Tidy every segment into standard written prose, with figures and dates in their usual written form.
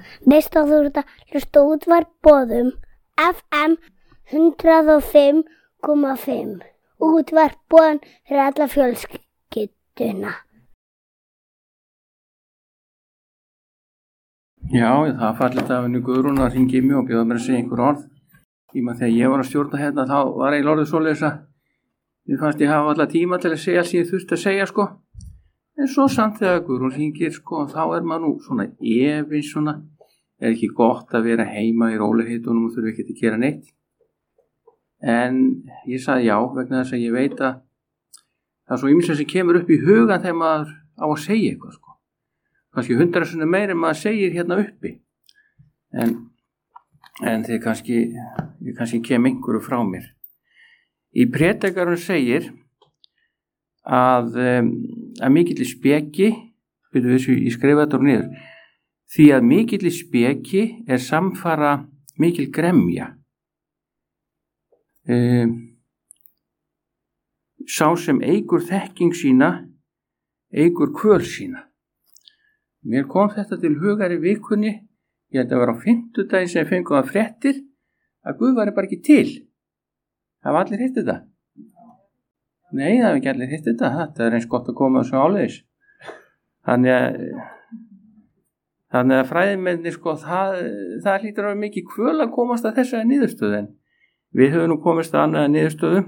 Veist að þú ert að hlusta útvarp Boðum FM 105,5. Útvarp Boðum fyrir alla fjölskylduna. Já, það fallið af henni Guðrún að hringi mig og bjóða mér að segja einhver orð. Þegar ég var að stjórna hérna þá var ég orðið svoleiðis að mér fannst ég hafa alla tíma til að segja allt sem ég þurfti að segja sko. En svo samt þegar Guðrún hringir sko, þá maður nú svona efins svona, ekki gott að vera heima í rólegheitunum og þurfi ekki að gera neitt. En ég sagði já vegna þess að ég veit að það er svo ýmislegt sem kemur upp í hugan þegar maður á að segja eitthvað sko. Kannski 100 sinnum meira en maður segir hérna uppi. En þið kannski kem einhverju frá mér. Í Prédikarinn segir að mikilli speki, ég skrifa þetta úr niður, því að mikilli speki er samfara mikil gremja. Sá sem eigur þekking sína, eigur kvöl sína. Mér kom þetta til hugar í vikunni, ég held að vera á 50 sem fengum að fréttir að Guð væri bara ekki til. Hafa allir hitt þetta? Nei, það hafa ekki allir hitt þetta. Þetta er eins gott að koma þessu áleiðis. Þannig að fræðimennir sko, það hlýtur að vera mikið kvöl að komast að þessa niðurstöðu. En við höfum nú komist að annað niðurstöðu.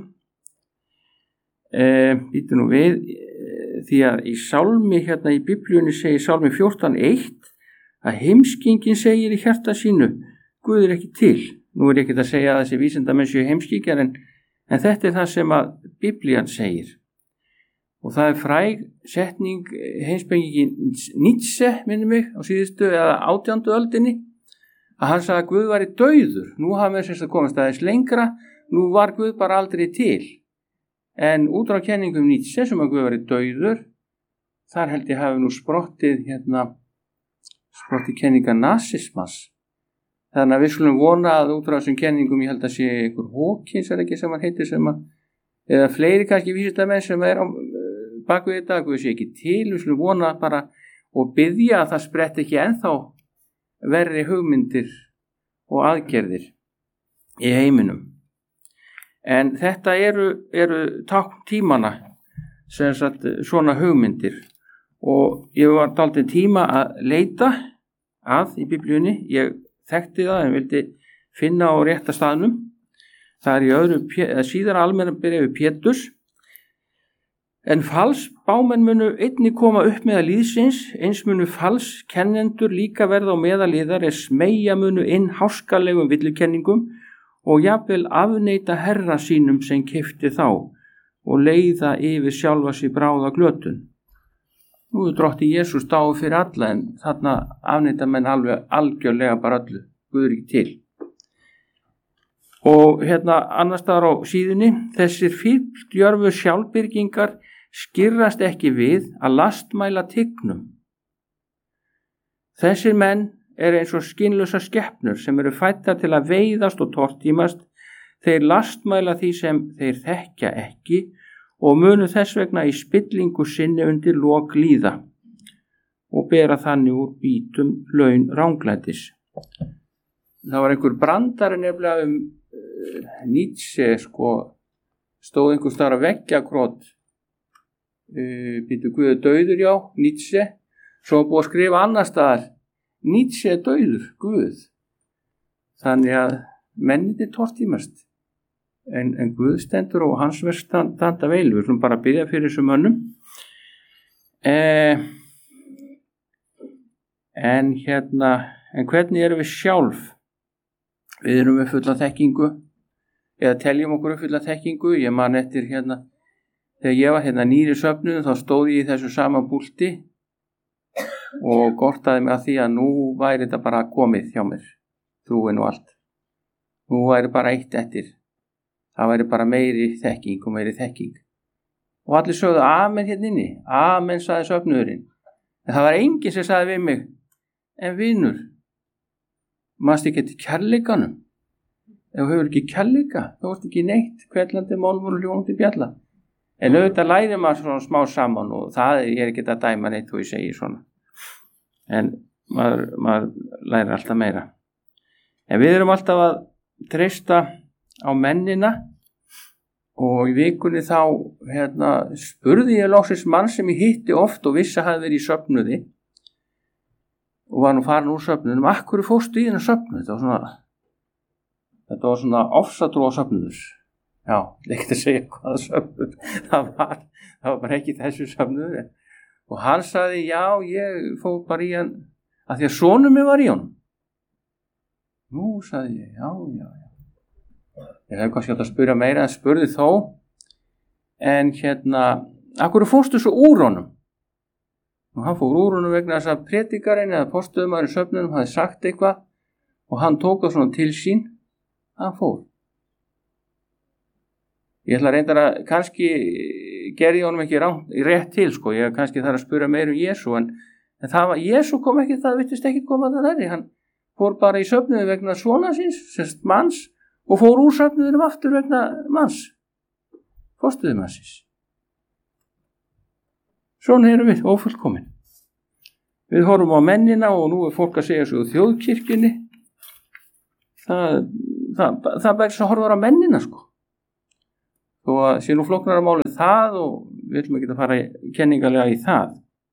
Býtu nú við, því að í sálmi hérna í Biblíunni segir sálmi 14:1 að heimskingin segir í hjarta sínu, Guð er ekki til. Nú er ég ekki að segja að þessi vísindamenn séu heimskingjar en þetta er það sem að Biblían segir. Og það er fræg setning heimspekingin Nietzsche, minnir mig, á síðustu eða 18. öldinni, að hann sagði að Guð væri dauður. Nú hafa við sérst að komast aðeins lengra, nú var Guð bara aldrei til. En út frá kenningum Nietzsche sem að Guð væri dauður, þar held ég hafi nú sprottið kenninga nasismas. Þannig að við skulum vona að út frá þessum kenningum, ég held að sé einhver Hawkins er ekki sem hann heitir eða fleiri kannski vísindamenn sem er á baku þetta, Guð sé ekki til, við skulum vona bara og biðja að það spretti ekki ennþá verri hugmyndir og aðgerðir í heiminum. En þetta eru tákn tímana, sem sagt svona hugmyndir og ég var dálítið tíma að leita að í Biblíunni, ég þekkti það en vildi finna á rétta staðnum. Það er í síðara almenna bréfi Péturs. En falsbámenn munu einnig koma upp meðal lýðsins, eins munu falskennendur líka verða á meðal liðar smeygja munu inn háskalegum villukenningum og jafnvel afneita herra sínum sem keypti þá og leiða yfir sjálfa sig bráða glötun. Nú er drottinn Jesús dáið fyrir alla en þarna afneita menn alveg algjörlega bara öllu, Guð er ekki til. Og hérna annars staðar á síðunni, þessir fífldjörfu sjálfbyrgingar skirrast ekki við að lastmæla tignum. Þessir menn eru eins og skynlausa skepnur sem eru fættar til að veiðast og tortímast, þeir lastmæla því sem þeir þekkja ekki og munu þess vegna í spillingu sinni undir lok líða og bera þannig úr bítum laun ranglætis. Það var einhver brandari nefnilega Nietzsche sko, stóð einhver staðar að veggjakrót býtu Guð er dauður, já, Nietzsche, svo búið að skrifa annar staðar Nietzsche er dauður, Guð. Þannig að mennirnir tortímast en Guð stendur og hans verð standa vel. Við ætlum bara að biðja fyrir þessum mönnum. En hvernig erum við sjálf? Við erum við fulla þekkingu eða teljum okkur upp fulla þekkingu. Ég man eftir þegar ég var nýri söfnuðum þá stóð ég í þessu sama búlti og gortaði mig að því að nú væri þetta bara komið hjá mér, trúin og allt. Nú væri bara eitt eftir. Það væri bara meiri þekking og meiri þekking. Og allir sögðu amen hérna inni. Amen, sagði söfnuðurinn. En það var enginn sem sagði við mig, en vinur, manstu ekki eftir kærleikanum? Ef þú hefur ekki kærleika, þá ert ekki neitt, hverlandi málmur og ljónandi bjalla. En auðvitað lærir maður svona smá saman og það ég er ekki að dæma neitt þó ég segi svona. En maður lærir alltaf meira. En við erum alltaf að treysta á mennina og í vikunni þá spurði ég loksins mann sem ég hitti oft og vissi að hafði verið í söfnuði og var nú farin úr söfnuðum. Af hverju fórstu í þennan söfnuð? Þetta var svona ofsatrúa söfnuður. Já, ekkert að segja hvaða söfnuður. Það var bara ekki þessu söfnuður. Og hann sagði, já, ég fór bara í hann að því að sonur mig var í honum. Nú, sagði ég, já. Ég hef kannski átt að spyrja meira en spurði þó. En af hverju fórstu svo úr honum? Og hann fór úr honum vegna þess að predikarinn eða forstöðumaður í söfnunum hafði sagt eitthvað og hann tók það svona til sín. Hann fór. Ég ætla reyndar að kannski gerði honum ekki rétt til, sko. Ég kannski þarf að spyrja meira Jesú, en það var, Jesú kom ekki, það virtist ekki koma það þarri. Hann fór bara í söfnuðu vegna svona síns, sérst manns, og fór úr söfnuðunum aftur vegna manns, forstöðumannsins. Svona erum við ófullkomin. Við horfum á mennina og nú fólk að segja svo þjóðkirkjunni. Það bara svo horfur á mennina, sko. Og að sé nú flóknara málið það og við ætlum ekki að fara kenningalega í það.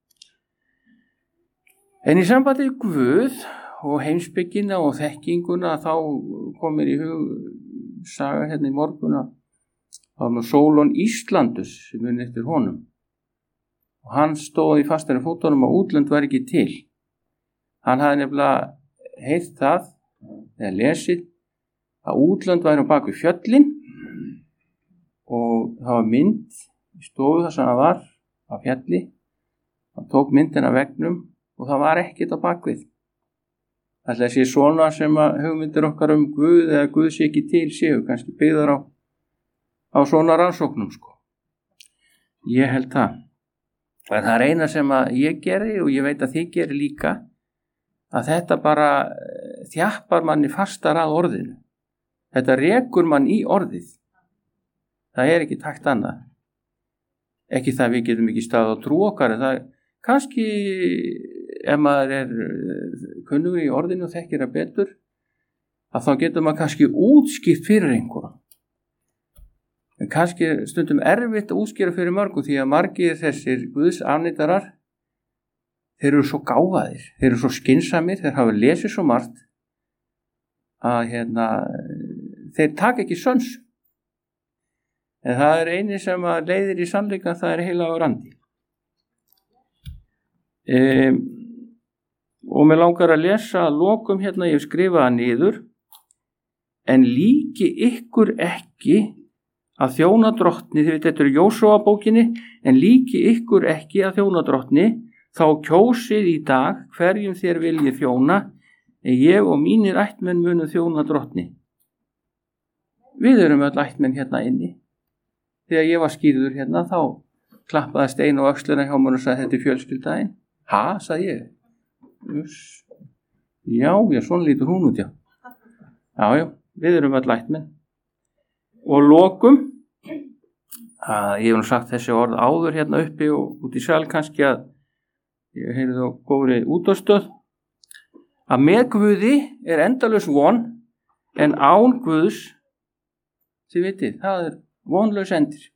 En í sambandi við Guð og heimspekina og þekkinguna þá kom mér í hug saga í morgun af Sólon Íslandus sem er eftir honum. Og hann stóð í fastari fótunum að útlönd var ekki til. Hann hafði nefnilega heyrt það eða lesið að útlönd væri á bak við fjöllin og það var mynd í stofu þar sem það var á fjalli. Hann tók myndina af veggnum og það var ekkert á bakvið. Það sé svona sem að hugmyndir okkar Guð eða Guð sé ekki til séu, kannski byggðar á svona rannsóknum, sko. Ég held það. En það er eina sem að ég geri og ég veit að þið geri líka, að þetta bara þjappar manni fastar að orðinu. Þetta rekur mann í orðið. Það er ekki takt annað. Ekki það við getum ekki staðið á trú okkar, en það kannski ef maður er kunnugur í orðinu og þekkir það betur, að þá getur maður kannski útskýrt fyrir einhverjum. En kannski stundum erfitt að útskýra fyrir mörgum því að margir þessir Guðs afneitarar, þeir eru svo gáfaðir, þeir eru svo skynsamir, þeir hafa lesið svo margt að þeir taka ekki söns. En það er eini sem að leiðir í sannleikann, það er heilagur andi. Og mér langar að lesa að lokum ég hef skrifað það niður. En líki ykkur ekki að þjóna drottni, þið veit þetta er Jósúa bókinni, en líki ykkur ekki að þjóna drottni, þá kjósið í dag hverjum þér viljið þjóna, en ég og mínir ættmenn munum þjóna drottni. Við erum öll ættmenn inni. Þegar ég var skýrður þá klappaði Stein og öxluna hjá mér og sagði þetta er fjölskyldaðinn. Ha, sagði ég. Já, svona lítur hún út, já. Já, við erum öll ættmenn. Og lokum, ég hef nú sagt þessi orð áður uppi og út í sal kannski að ég heyrði á góðri útastöð, að með Guði er endalaus von, en án Guðs, þið vitið, það er vonlaus endir.